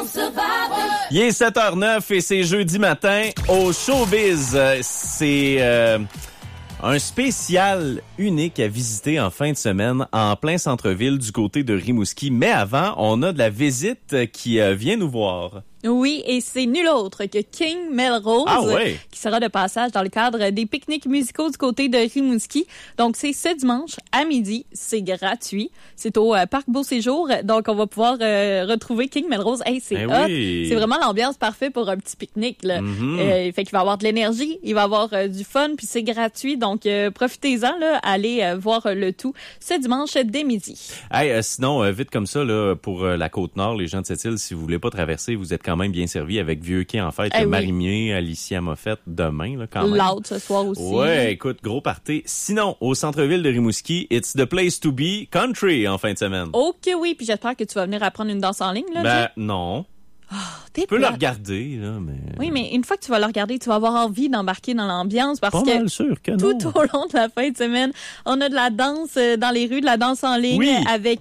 Il est 7h09 et c'est jeudi matin au Showbiz. C'est un spécial unique à visiter en fin de semaine en plein centre-ville du côté de Rimouski. Mais avant, on a de la visite qui vient nous voir. Oui, et c'est nul autre que King Melrose qui sera de passage dans le cadre des pique-niques musicaux du côté de Rimouski. Donc, c'est ce dimanche à midi. C'est gratuit. C'est au Parc Beau Séjour. Donc, on va pouvoir retrouver King Melrose. Hey, c'est hot. Oui. C'est vraiment l'ambiance parfaite pour un petit pique-nique, là. Fait qu'il va avoir de l'énergie, il va avoir du fun, puis c'est gratuit. Donc, profitez-en, là. Allez voir le tout ce dimanche dès midi. Hey, sinon, vite comme ça, là, pour la Côte-Nord, les gens de cette île, si vous voulez pas traverser, vous êtes quand même bien servi avec Vieux Quai en fête, Marimier, Alicia Moffett, demain, là, quand même. Loud ce soir aussi. Ouais, écoute, gros party. Sinon, au centre-ville de Rimouski, it's the place to be, country, en fin de semaine. Ok, oui, puis j'espère que tu vas venir apprendre une danse en ligne, là. Ben, non. Tu peux le regarder, là, mais... Oui, mais une fois que tu vas le regarder, tu vas avoir envie d'embarquer dans l'ambiance parce pas mal sûr que tout non. au long de la fin de semaine, on a de la danse dans les rues, de la danse en ligne avec...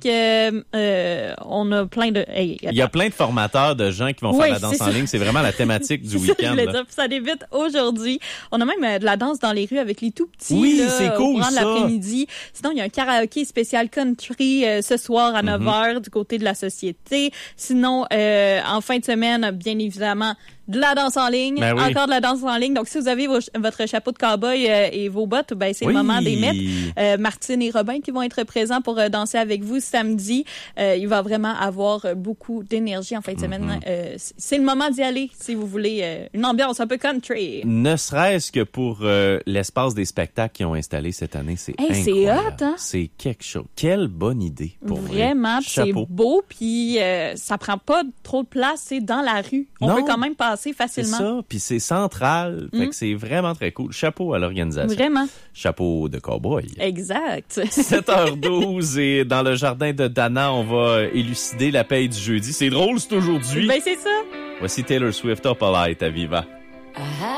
on a plein de... Hey, il y a plein de formateurs de gens qui vont faire la danse en ligne. C'est vraiment la thématique du week-end. Je voulais dire, ça débute aujourd'hui. On a même de la danse dans les rues avec les tout petits. Oui, là, c'est cool, au courant de ça. l'après-midi. Sinon, il y a un karaoké spécial country ce soir à 9h du côté de la Société. Sinon, en fin de semaine, bien évidemment, de la danse en ligne, encore de la danse en ligne. Donc, si vous avez votre chapeau de cow-boy et vos bottes, ben c'est le moment d'y mettre. Martine et Robin qui vont être présents pour danser avec vous samedi. Il va vraiment avoir beaucoup d'énergie en fin de semaine. C'est le moment d'y aller si vous voulez une ambiance un peu country. Ne serait-ce que pour l'espace des spectacles qu'ils ont installé cette année, c'est incroyable. C'est hot, hein? C'est quelque chose. Quelle bonne idée pour vraiment, c'est beau, puis ça prend pas trop de place, c'est dans la rue. On peut quand même passer facilement. C'est ça, puis c'est central. Fait que c'est vraiment très cool. Chapeau à l'organisation. Vraiment. Chapeau de cow-boy. Exact. 7h12 et dans le jardin de Dana, on va élucider la paye du jeudi. C'est drôle, c'est aujourd'hui. Ben c'est ça. Voici Taylor Swift, Up All Night à Viva.